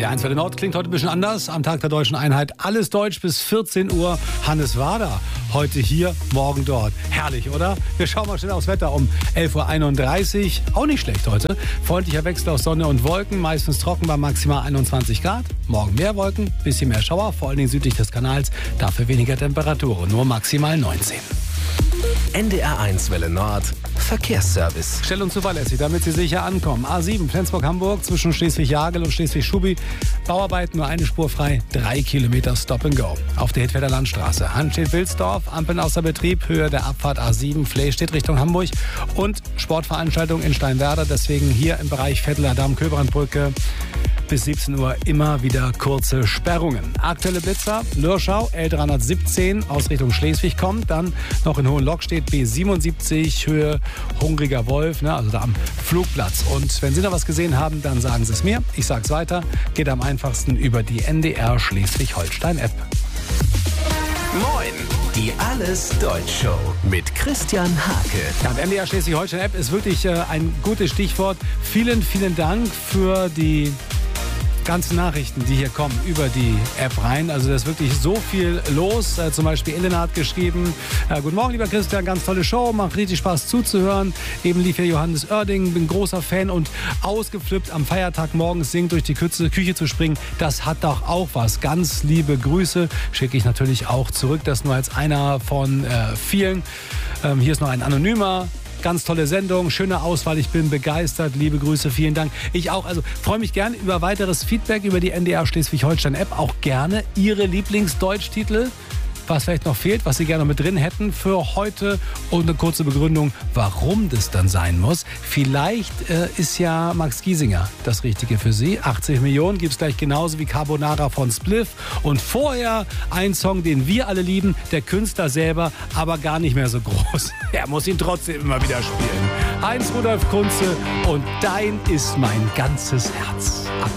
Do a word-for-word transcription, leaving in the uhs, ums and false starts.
R eins Welle Nord klingt heute ein bisschen anders. Am Tag der Deutschen Einheit alles Deutsch bis vierzehn Uhr. Hannes Wader heute hier, morgen dort. Herrlich, oder? Wir schauen mal schnell aufs Wetter um elf Uhr einunddreißig. Auch nicht schlecht heute. Freundlicher Wechsel aus Sonne und Wolken, meistens trocken bei maximal einundzwanzig Grad. Morgen mehr Wolken, bisschen mehr Schauer, vor allen Dingen südlich des Kanals. Dafür weniger Temperaturen, nur maximal neunzehn. N D R eins Welle Nord Verkehrsservice. Schnell und zuverlässig, damit Sie sicher ankommen. A sieben Flensburg-Hamburg zwischen Schleswig-Jagel und Schleswig-Schubi. Bauarbeiten, nur eine Spur frei, drei Kilometer Stop and Go. Auf der Hittfelder Landstraße. Hanstedt-Wilsdorf, Ampeln außer Betrieb, Höhe der Abfahrt A sieben, Fleystedt Richtung Hamburg. Und Sportveranstaltung in Steinwerder, deswegen hier im Bereich Vetteler Damm, Köbrandbrücke. Bis siebzehn Uhr immer wieder kurze Sperrungen. Aktuelle Blitzer, Lürschau, L dreihundertsiebzehn aus Richtung Schleswig kommt. Dann noch in Hohenlockstedt B siebenundsiebzig, Höhe Hungriger Wolf, ne, also da am Flugplatz. Und wenn Sie noch was gesehen haben, dann sagen Sie es mir. Ich sage es weiter. Geht am einfachsten über die N D R Schleswig-Holstein-App. Moin, die Alles Deutsch Show mit Christian Hake. Ja, die N D R Schleswig-Holstein-App ist wirklich äh, ein gutes Stichwort. Vielen, vielen Dank für die ganzen Nachrichten, die hier kommen, über die App rein. Also da ist wirklich so viel los. Äh, zum Beispiel Elena hat geschrieben, äh, guten Morgen, lieber Christian, ganz tolle Show, macht richtig Spaß zuzuhören. Eben lief hier Johannes Oerding, bin großer Fan und ausgeflippt am Feiertag morgens singt durch die Küche, Küche zu springen. Das hat doch auch was. Ganz liebe Grüße schicke ich natürlich auch zurück. Das nur als einer von äh, vielen. Ähm, hier ist noch ein Anonymer. Ganz tolle Sendung, schöne Auswahl, ich bin begeistert, liebe Grüße, vielen Dank. Ich auch, also freue mich gerne über weiteres Feedback über die N D R Schleswig-Holstein-App, auch gerne Ihre Lieblingsdeutschtitel, was vielleicht noch fehlt, was Sie gerne mit drin hätten für heute und eine kurze Begründung, warum das dann sein muss. Vielleicht äh, ist ja Max Giesinger das Richtige für Sie. achtzig Millionen gibt es gleich genauso wie Carbonara von Spliff. Und vorher ein Song, den wir alle lieben, der Künstler selber, aber gar nicht mehr so groß. Er muss ihn trotzdem immer wieder spielen. Heinz Rudolf Kunze und Dein ist mein ganzes Herz. Ab